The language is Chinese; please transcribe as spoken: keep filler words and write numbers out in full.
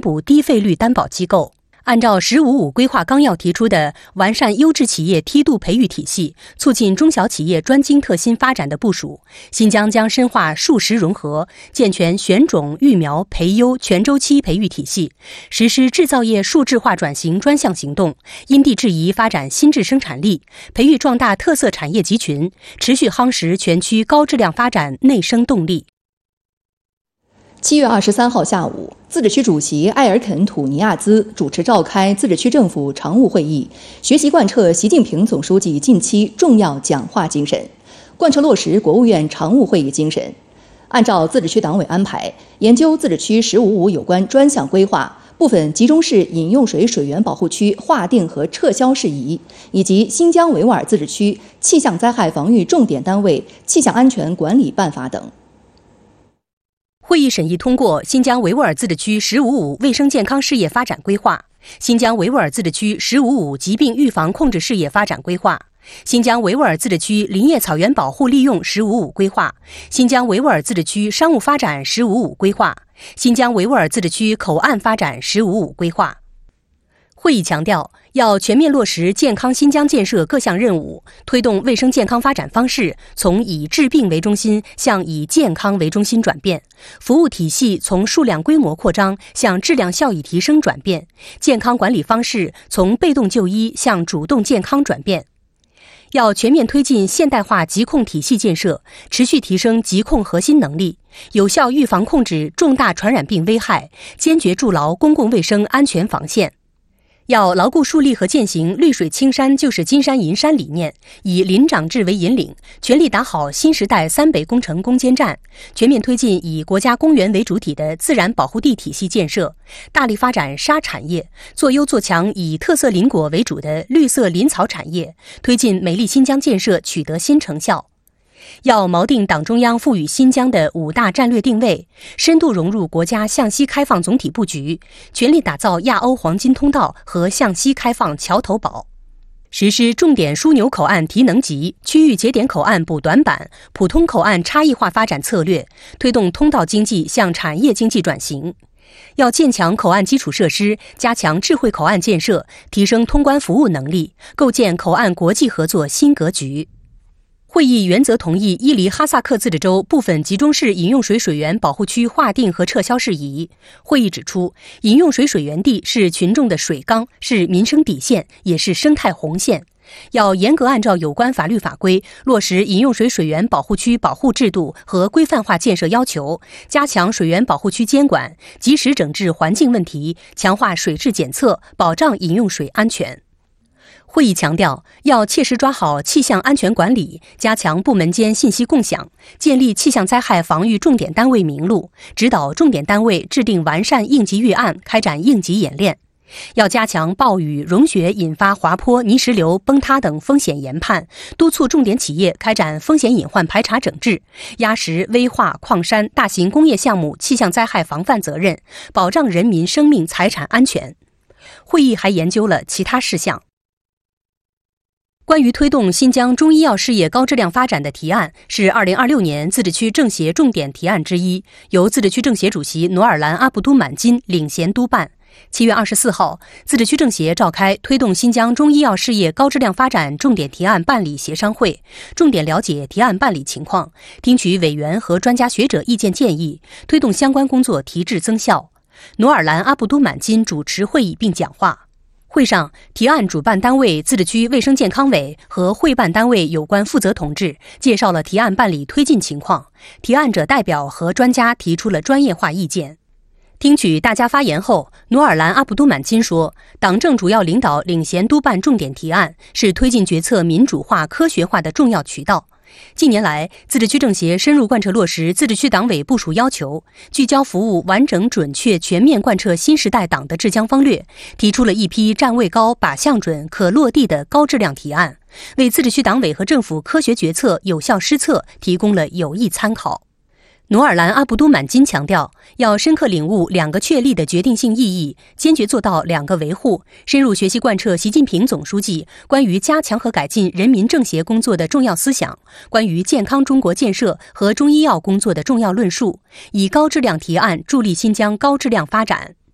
补低费率担保机构。按照“十五五”规划纲要提出的完善优质企业梯度培育体系，促进中小企业专精特新发展的部署，新疆将深化数实融合，健全选种、育苗、培优全周期培育体系，实施制造业数质化转型专项行动，因地制宜发展新质生产力，培育壮大特色产业集群，持续夯实全区高质量发展内生动力。 七月二十三号下午，自治区主席埃尔肯·土尼亚兹主持召开自治区政府常务会议，学习贯彻习近平总书记近期重要讲话精神，贯彻落实国务院常务会议精神，按照自治区党委安排，研究自治区“十五五”有关专项规划、部分集中式饮用水水源保护区划定和撤销事宜，以及新疆维吾尔自治区气象灾害防御重点单位气象安全管理办法等。 会议审议通过新疆维吾尔自治区“十五五”卫生健康事业发展规划、新疆维吾尔自治区“十五五”疾病预防控制事业发展规划、新疆维吾尔自治区林业草原保护利用“十五五”规划、新疆维吾尔自治区商务发展“十五五”规划、新疆维吾尔自治区口岸发展“十五五”规划。会议强调，要全面落实健康新疆建设各项任务，推动卫生健康发展方式从以治病为中心向以健康为中心转变，服务体系从数量规模扩张向质量效益提升转变，健康管理方式从被动就医向主动健康转变。要全面推进现代化疾控体系建设，持续提升疾控核心能力，有效预防控制重大传染病危害，坚决筑牢公共卫生安全防线。要牢固树立和践行绿水青山就是金山银山理念，以林长制为引领，全力打好新时代三北工程攻坚战，全面推进以国家公园为主体的自然保护地体系建设，大力发展沙产业，做优做强以特色林果为主的绿色林草产业，推进美丽新疆建设取得新成效。要锚定党中央赋予新疆的五大战略定位，深度融入国家向西开放总体布局，全力打造亚欧黄金通道和向西开放桥头堡，实施重点枢纽口岸提能级、区域节点口岸补短板、普通口岸差异化发展策略，推动通道经济向产业经济转型。要建强口岸基础设施，加强智慧口岸建设，提升通关服务能力，构建口岸国际合作新格局。会议原则同意伊犁哈萨克自治州部分集中式饮用水水源保护区划定和撤销事宜。会议指出，饮用水水源地是群众的水缸，是民生底线，也是生态红线。要严格按照有关法律法规，落实饮用水水源保护区保护制度和规范化建设要求，加强水源保护区监管，及时整治环境问题，强化水质检测，保障饮用水安全。会议强调，要切实抓好气象安全管理，加强部门间信息共享，建立气象灾害防御重点单位名录，指导重点单位制定完善应急预案，开展应急演练。要加强暴雨、融雪引发滑坡、泥石流崩塌等风险研判，督促重点企业开展风险隐患排查整治，压实危化、矿山、大型工业项目气象灾害防范责任，保障人民生命财产安全。会议还研究了其他事项。关于推动新疆中医药事业高质量发展的提案是二零二六年自治区政协重点提案之一，由自治区政协主席努尔兰阿卜都满金领衔督办。七月二十四号，自治区政协召开推动新疆中医药事业高质量发展重点提案办理协商会，重点了解提案办理情况，听取委员和专家学者意见建议，推动相关工作提质增效。努尔兰阿卜都满金主持会议并讲话。会上，提案主办单位自治区卫生健康委和会办单位有关负责同志介绍了提案办理推进情况，提案者代表和专家提出了专业化意见。听取大家发言后，努尔兰阿卜都满金说，党政主要领导领衔督办重点提案，是推进决策民主化、科学化的重要渠道。近年来，自治区政协深入贯彻落实自治区党委部署要求，聚焦服务完整、准确、全面贯彻新时代党的治疆方略，提出了一批站位高、靶向准、可落地的高质量提案，为自治区党委和政府科学决策、有效施策提供了有益参考。努尔兰阿卜都满金强调，要深刻领悟两个确立的决定性意义，坚决做到两个维护，深入学习贯彻习近平总书记关于加强和改进人民政协工作的重要思想，关于健康中国建设和中医药工作的重要论述，以高质量提案助力新疆高质量发展。